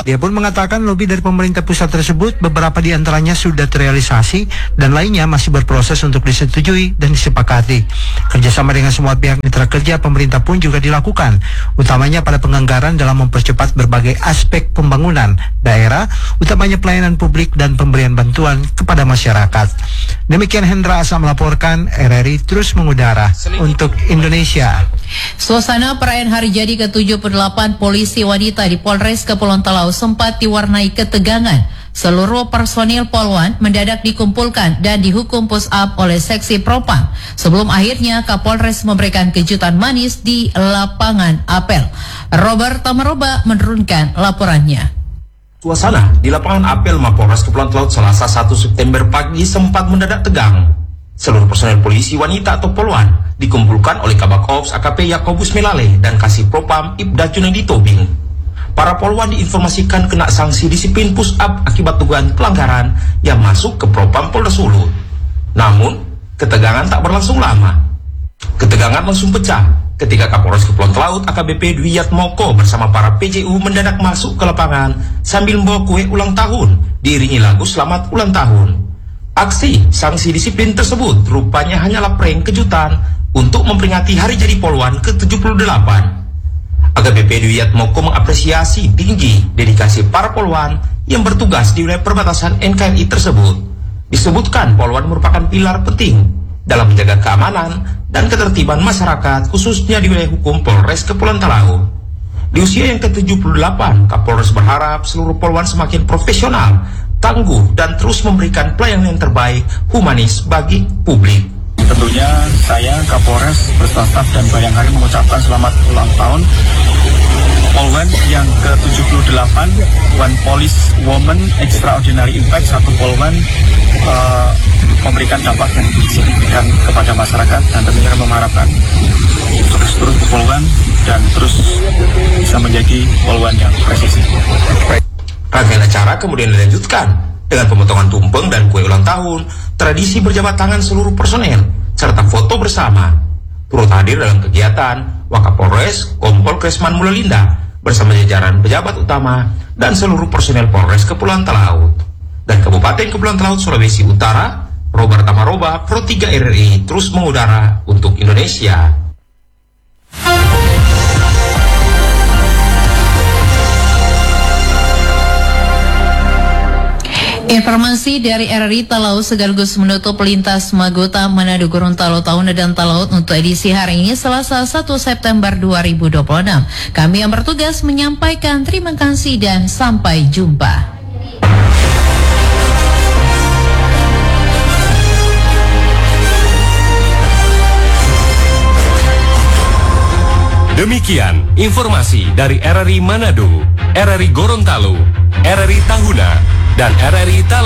Dia pun mengatakan lebih dari pemerintah pusat tersebut, beberapa di antaranya sudah terrealisasi dan lainnya masih berproses untuk disetujui dan disepakati. Kerjasama dengan semua pihak mitra kerja pemerintah pun juga dilakukan, utamanya pada penganggaran dalam mempercepat berbagai aspek pembangunan daerah, utamanya pelayanan publik dan pemberian bantuan kepada masyarakat. Demikian Hendra Asa melaporkan, RRI terus mengudara untuk Indonesia. Suasana perayaan hari jadi ke-78 polisi wanita di Polres Kepulauan Talaut sempat diwarnai ketegangan. Seluruh personil Polwan mendadak dikumpulkan dan dihukum push up oleh seksi Propam. Sebelum akhirnya Kapolres memberikan kejutan manis di lapangan apel. Robert Tamaroba menurunkan laporannya. Suasana di lapangan apel Mapolres Kepulauan Talaut Selasa 1 September pagi sempat mendadak tegang. Seluruh personel polisi wanita atau Polwan dikumpulkan oleh Kabak Ops AKP Yakobus Melale dan Kasih Propam Ibda Junedi Tobing. Para Polwan diinformasikan kena sanksi disiplin push up akibat dugaan pelanggaran yang masuk ke Propam Polda Sulut. Namun, ketegangan tak berlangsung lama. Ketegangan langsung pecah ketika Kapolres Kepulauan Talaut AKBP Dwi Yatmoko bersama para PJU mendadak masuk ke lapangan sambil membawa kue ulang tahun diiringi lagu Selamat Ulang Tahun. Aksi sanksi disiplin tersebut rupanya hanyalah prank kejutan untuk memperingati hari jadi Polwan ke-78. AKBP Dwi Yatmoko mengapresiasi tinggi dedikasi para Polwan yang bertugas di wilayah perbatasan NKRI tersebut. Disebutkan Polwan merupakan pilar penting dalam menjaga keamanan dan ketertiban masyarakat khususnya di wilayah hukum Polres Kepulauan Talaut. Di usia yang ke-78, Kapolres berharap seluruh Polwan semakin profesional, tangguh, dan terus memberikan pelayanan yang terbaik humanis bagi publik. Tentunya saya, Kapolres, beserta staf dan Bayangkari mengucapkan selamat ulang tahun Polwan yang ke-78, One Police Woman Extraordinary Impact, satu Polwan memberikan dampak yang signifikan kepada masyarakat dan tentunya mengharapkan terus Polwan dan terus bisa menjadi Polwan yang presisi. Rangkaian acara kemudian dilanjutkan dengan pemotongan tumpeng dan kue ulang tahun, tradisi berjabat tangan seluruh personel, serta foto bersama. Turut hadir dalam kegiatan Wakapolres Kompol Kresman Mulalinda bersama jajaran pejabat utama dan seluruh personel Polres Kepulauan Talaut. Dan Kabupaten Kepulauan Talaut Sulawesi Utara, Robert Tamaroba, Pro 3 RRI terus mengudara untuk Indonesia. Informasi dari RRI Talaut sekaligus menutup lintas Magota Manado Gorontalo Tahuna dan Talaut untuk edisi hari ini Selasa 1 September 2026. Kami yang bertugas menyampaikan terima kasih dan sampai jumpa. Demikian informasi dari RRI Manado, RRI Gorontalo, RRI Tahuna, dan RRI Talaut.